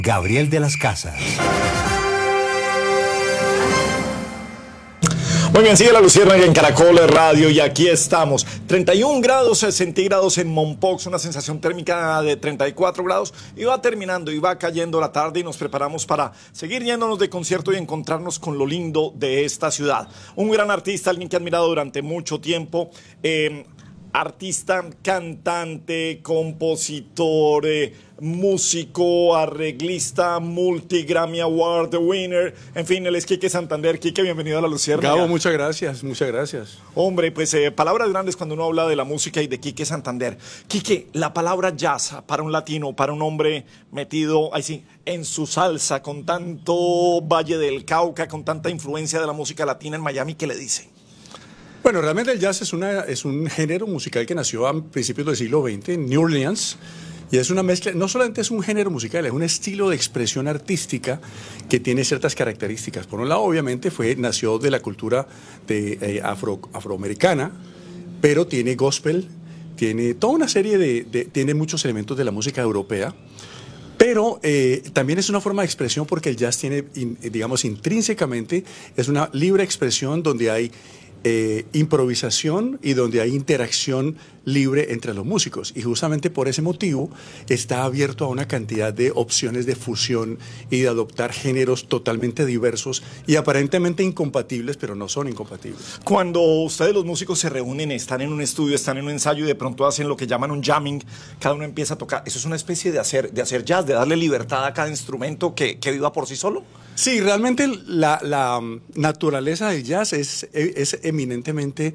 Gabriel de las Casas. Muy bien, sigue La Luciérnaga en Caracol Radio y aquí estamos. 31 grados centígrados en Mompox, una sensación térmica de 34 grados. Y va terminando y va cayendo la tarde y nos preparamos para seguir yéndonos de concierto y encontrarnos con lo lindo de esta ciudad. Un gran artista, alguien que he admirado durante mucho tiempo. Artista, cantante, compositor, músico, arreglista, multi-Grammy Award winner, en fin, él es Quique Santander. Quique, bienvenido a La Luciérnaga. Gabo, muchas gracias, muchas gracias. Hombre, pues palabras grandes cuando uno habla de la música y de Quique Santander. Quique, la palabra jazz para un latino, para un hombre metido, ahí sí, en su salsa, con tanto Valle del Cauca, con tanta influencia de la música latina en Miami, ¿qué le dice? Bueno, realmente el jazz es un género musical que nació a principios del siglo XX en New Orleans y es una mezcla, no solamente es un género musical, es un estilo de expresión artística que tiene ciertas características. Por un lado, obviamente, nació de la cultura afroamericana, pero tiene gospel, tiene toda una serie tiene muchos elementos de la música europea. Pero también es una forma de expresión porque el jazz tiene, digamos, intrínsecamente, es una libre expresión donde hay improvisación y donde hay interacción libre entre los músicos, y justamente por ese motivo está abierto a una cantidad de opciones de fusión y de adoptar géneros totalmente diversos y aparentemente incompatibles, pero no son incompatibles. Cuando ustedes los músicos se reúnen, están en un estudio, están en un ensayo y de pronto hacen lo que llaman un jamming, cada uno empieza a tocar, ¿eso es una especie de hacer jazz, de darle libertad a cada instrumento que viva por sí solo? Sí, realmente la naturaleza del jazz es eminentemente,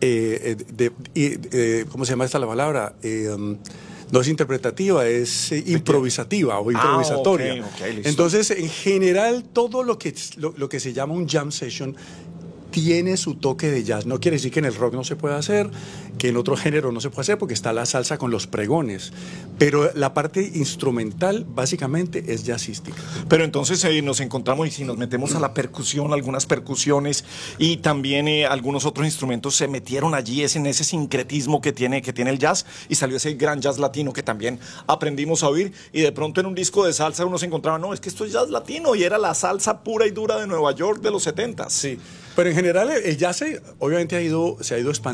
¿cómo se llama esta la palabra? No es interpretativa, es improvisativa o improvisatoria. Okay, entonces, en general, todo lo que se llama un jam session tiene su toque de jazz. No quiere decir que en el rock no se pueda hacer, que en otro género no se puede hacer, porque está la salsa con los pregones. Pero la parte instrumental, básicamente, es jazzística. Pero entonces nos encontramos y si nos metemos a la percusión, algunas percusiones y también algunos otros instrumentos se metieron allí en ese sincretismo que tiene el jazz, y salió ese gran jazz latino que también aprendimos a oír, y de pronto en un disco de salsa uno se encontraba, no, es que esto es jazz latino, y era la salsa pura y dura de Nueva York de los 70s. Sí. Pero en general el jazz obviamente se ha ido expandiendo.